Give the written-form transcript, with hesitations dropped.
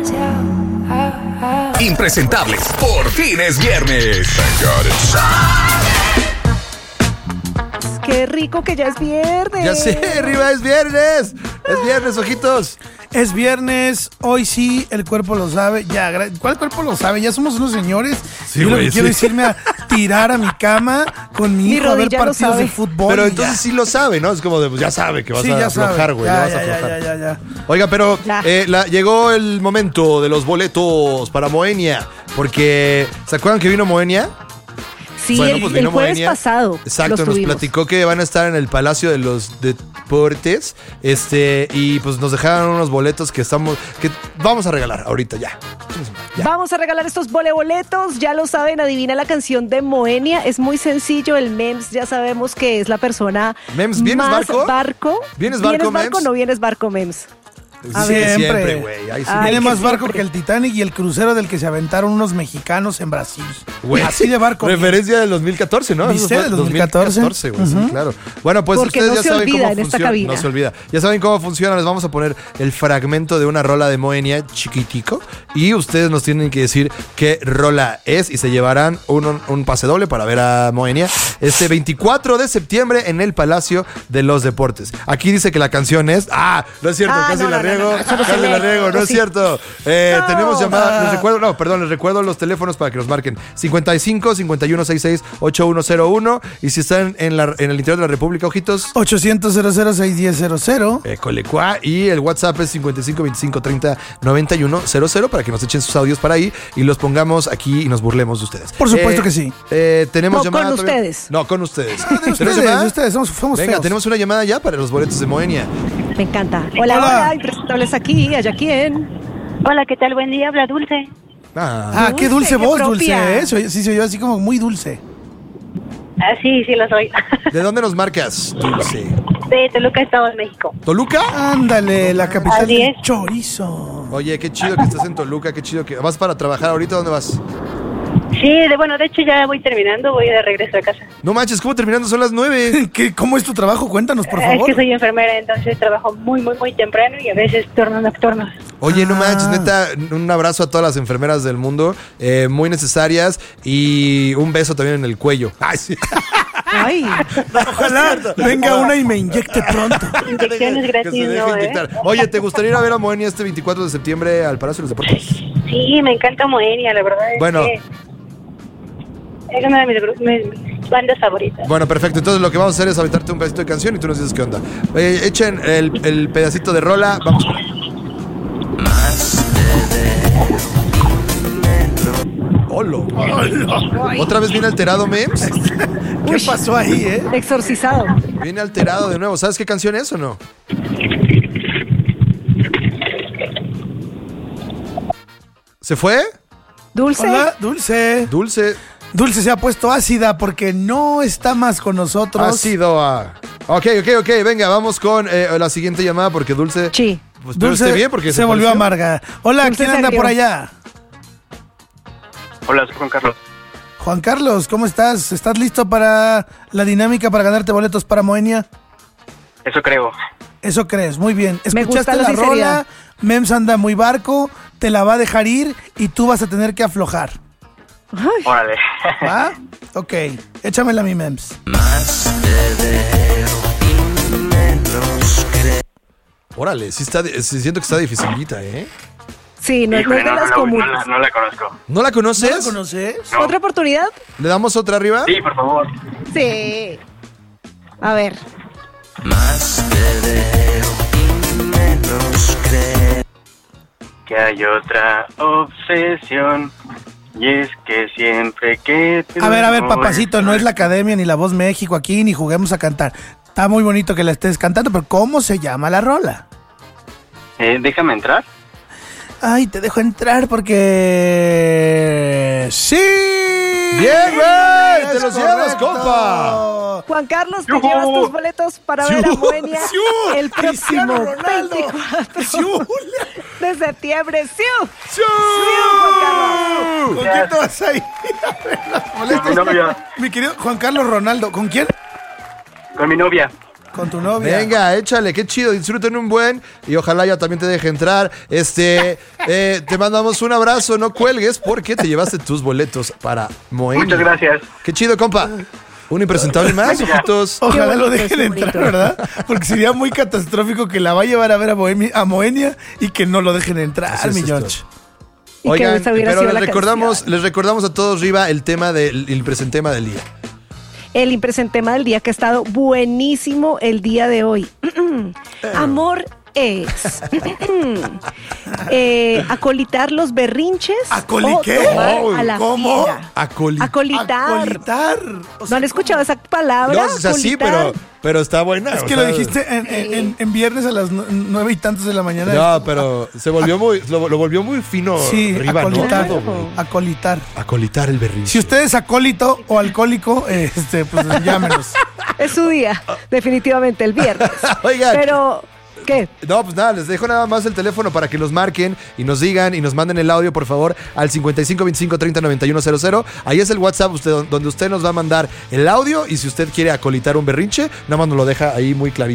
Impresentables, por fin es viernes. Qué rico que ya es viernes. Ya sé, arriba es viernes. Es viernes, ojitos. Es viernes, hoy sí, el cuerpo lo sabe. Ya, ¿cuál cuerpo lo sabe? Ya somos unos señores. Sí, yo lo güey, que quiero sí. es irme a tirar a mi cama con mi hijo a ver rodilla lo partidos sabe. de fútbol. Pero y entonces ya. sí lo sabe, ¿no? Es como de, pues ya sabe que vas Sí, a ya aflojar, sabe. güey. Ya, vas a ya, aflojar. ya. Oiga, pero Ya. llegó el momento de los boletos para Moenia. Porque, ¿se acuerdan que vino Moenia? Sí, Bueno, el, pues el vino jueves Moenia. pasado. Exacto, los nos tuvimos. platicó que van a estar en el Palacio de los Deportes. Y pues nos dejaron unos boletos que vamos a regalar ahorita ya. Ya. Vamos a regalar estos voleboletos, ya lo saben, adivina la canción de Moenia, es muy sencillo, el Mems ya sabemos que es la persona Mems, ¿vienes más barco? ¿Vienes barco, Mems? No vienes barco, Mems. A Sí, ver. siempre, güey. Ahí sí. Ay, Tiene que más barco siempre. que el Titanic y el crucero del que se aventaron unos mexicanos en Brasil. Güey, Así de barco. Referencia del 2014, ¿no? ¿Viste? Eso fue Del 2014, güey, sí, claro. Bueno, pues Porque ustedes no ya se saben olvida cómo en esta funciona. cabina. No se olvida. Ya saben cómo funciona. Les vamos a poner el fragmento de una rola de Moenia chiquitico. Y ustedes nos tienen que decir qué rola es. Y se llevarán un pase doble para ver a Moenia este 24 de septiembre en el Palacio de los Deportes. Aquí dice que la canción es. No es cierto, casi no, la no, riego. no, eso no se Casi lee. la riego, no es Sí. cierto. Tenemos llamada. Les recuerdo los teléfonos para que nos marquen: 55 51 66 8101. Y si están en el interior de la República, ojitos, 800-00-610-00. Colecua. Y el WhatsApp es 55 25 30 91 00 para que nos echen sus audios para ahí y los pongamos aquí y nos burlemos de ustedes. Por supuesto que sí. Tenemos No, llamada con todavía? ustedes. No, con ustedes. De ¿Tenemos llamada? ustedes, somos Venga, feos. tenemos una llamada ya para los boletos de Moenia. Me encanta. Hola, Hola. hola, impresentables aquí, allá quién. Hola, ¿qué tal? Buen día, habla Dulce. Qué dulce Dulce, qué voz, propia. Dulce. Eso sí se oyó así como muy dulce. Ah, sí, lo soy. ¿De dónde nos marcas, Dulce? De Toluca, Estado de México. ¿Toluca? Ándale, la capital Así del es. chorizo. Oye, qué chido que estás en Toluca, qué chido que... ¿Vas para trabajar ahorita? ¿Dónde vas? Sí, de hecho ya voy terminando, voy de regreso a casa. No manches, ¿cómo terminando? Son las 9. ¿Cómo es tu trabajo? Cuéntanos, por Es favor. que soy enfermera, entonces trabajo muy temprano y a veces turnos nocturnos. Oye, no manches, neta, un abrazo a todas las enfermeras del mundo, muy necesarias, y un beso también en el cuello. Ay, sí. Ay, Ojalá venga una y me inyecte pronto. Inyecciones Que gratis, se deje ¿no? inyectar. Oye, ¿te gustaría ir a ver a Moenia este 24 de septiembre al Palacio de los Deportes? Sí, me encanta Moenia, la verdad. Bueno. Es una de mis bandas favoritas. Bueno, perfecto. Entonces lo que vamos a hacer es aventarte un pedacito de canción y tú nos dices qué onda. Echen el pedacito de rola. Vamos con él. ¡Holo! ¿Otra vez viene alterado, Mems? ¿Qué pasó ahí, exorcizado. Viene alterado de nuevo. ¿Sabes qué canción es o no? ¿Se fue? Dulce. Hola, Dulce. Dulce. Dulce se ha puesto ácida porque no está más con nosotros. Ha sido a... Ok. Venga, vamos con la siguiente llamada porque Dulce... Sí. Pues espero Dulce esté bien porque se volvió pareció. amarga. Hola, Dulce ¿quién se anda agrió. por allá? Hola, soy Juan Carlos. Juan Carlos, ¿cómo estás? ¿Estás listo para la dinámica para ganarte boletos para Moenia? Eso creo. Eso crees, muy bien. Me gusta Escuchaste la la sinceridad. rola, Mems anda muy barco, te la va a dejar ir y tú vas a tener que aflojar. Ay, Órale. ¿Va? Ok, échamela a mi Mems. Órale, sí siento que está dificilita, ¿eh? sí, no es de Híjole, las comunes. no la conozco. ¿No la conoces? ¿No la conoces? No. ¿Otra oportunidad? ¿Le damos otra arriba? Sí, por favor. Sí. A ver. Que hay otra obsesión. Y es que siempre que te A ver, voy- papacito, no es la Academia ni la Voz México aquí, ni juguemos a cantar. Está muy bonito que la estés cantando, pero ¿cómo se llama la rola? Déjame entrar. Ay, te dejo entrar porque... ¡Sí! ¡Bien, güey! ¡Te Es los llevas, correcto. compa! Juan Carlos, te ¡Yujú! llevas tus boletos para ver a Moenia ¡Siu! el Cristiano próximo Ronaldo. 24 ¡Siu! de septiembre. ¡Siu! ¡Siu! Juan Carlos! ¿Con quién te vas a ir? Con mi novia. Mi querido Juan Carlos Ronaldo, ¿con quién? Con mi novia. Con tu novia. Venga, échale, qué chido, disfruten un buen y ojalá ya también te deje entrar. Te mandamos un abrazo, no cuelgues porque te llevaste tus boletos para Moenia. Muchas gracias. Qué chido, compa. Un impresentable más, ojitos. Ojalá Qué lo bonito, dejen qué entrar, bonito. ¿verdad? Porque sería muy catastrófico que la va a llevar a ver a Moenia y que no lo dejen entrar, Así es mi esto. George. Y que Oigan, esa hubiera pero sido la les recordamos a todos, Riva, el tema del impresentema del día. El impresentema del día que ha estado buenísimo el día de hoy. Amor es acolitar los berrinches ¿Acoli o qué? tomar a la ¿Cómo? fiera. Acolitar. Acolitar. O ¿No sea, han escuchado esa palabra? No, o sea, sí, Acolitar. pero está buena. es o que sea, lo dijiste en viernes a las 9 y tantos de la mañana. No, pero se volvió lo volvió muy fino, Sí, Riva, ¿no? acolitar. Todo, güey. Acolitar. Acolitar el berrinche. Si usted es acólito o alcohólico, pues llámenos. Es su día, definitivamente, el viernes. Oigan. Pero, ¿qué? No, pues nada, les dejo nada más el teléfono para que nos marquen y nos digan y nos manden el audio, por favor, al 55 25 30 91 00. Ahí es el WhatsApp donde usted nos va a mandar el audio y si usted quiere acolitar un berrinche, nada más nos lo deja ahí muy clarito.